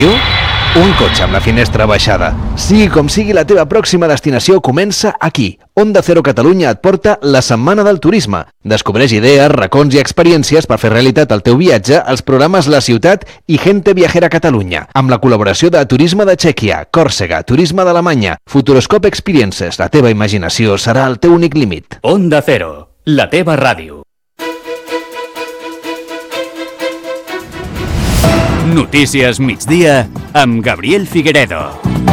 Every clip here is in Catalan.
Un cotxe amb la finestra baixada. Sigui com sigui, la teva pròxima destinació comença aquí. Onda Cero Catalunya et porta la Setmana del Turisme. Descobreix idees, racons i experiències per fer realitat el teu viatge als programes La Ciutat i Gente Viajera Catalunya, amb la col·laboració de Turisme de Txèquia, Còrsega, Turisme d'Alemanya, Futuroscope Experiences. La teva imaginació serà el teu únic límit. Onda Cero, la teva ràdio. Notícies migdia amb Gabriel Figueredo.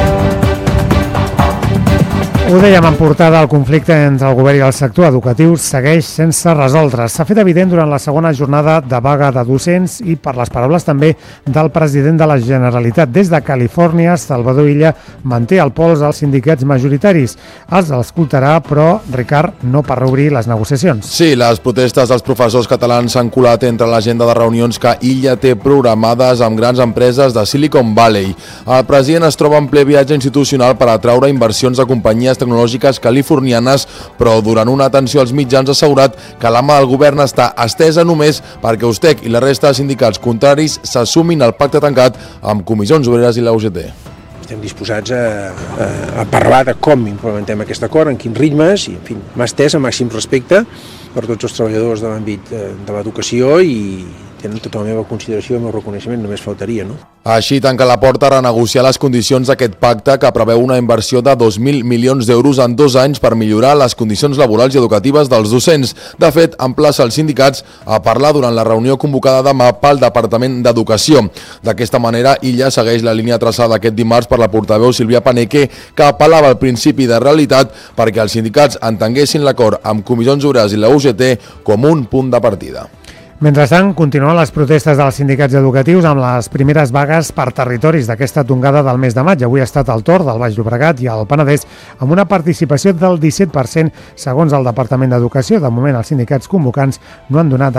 Ho dèiem en portada, el conflicte entre el govern i el sector educatiu segueix sense resoldre. S'ha fet evident durant la segona jornada de vaga de docents i per les paraules també del president de la Generalitat. Des de Califòrnia, Salvador Illa manté el pols als sindicats majoritaris. Els escoltarà, però, Ricard, no per reobrir les negociacions. Sí, les protestes dels professors catalans s'han colat entre l'agenda de reunions que Illa té programades amb grans empreses de Silicon Valley. El president es troba en ple viatge institucional per atraure inversions de companyies tecnològiques californianes, però durant una atenció als mitjans ha assegurat que la mà del govern està estesa només perquè USTEC i la resta de sindicats contraris s'assumin al pacte tancat amb Comissions Obreres i la UGT. Estem disposats a parlar de com implementem aquest acord, en quins ritmes, i en fi, m'ha estès amb màxim respecte per tots els treballadors de l'àmbit de l'educació i tenen tota la meva consideració i el meu reconeixement, només faltaria, no? Així tanca la porta a renegociar les condicions d'aquest pacte que preveu una inversió de 2.000 milions d'euros en 2 anys per millorar les condicions laborals i educatives dels docents. De fet, emplaça els sindicats a parlar durant la reunió convocada demà pel Departament d'Educació. D'aquesta manera, Illa segueix la línia traçada aquest dimarts per la portaveu Sílvia Paneque, que apel·lava al principi de realitat perquè els sindicats entenguessin l'acord amb Comissions Obreres i la UGT com un punt de partida. Mentrestant, continuen les protestes dels sindicats educatius amb les primeres vagues per territoris d'aquesta tongada del mes de maig. Avui ha estat el torn del Baix Llobregat i el Penedès amb una participació del 17% segons el Departament d'Educació. De moment, els sindicats convocants no han donat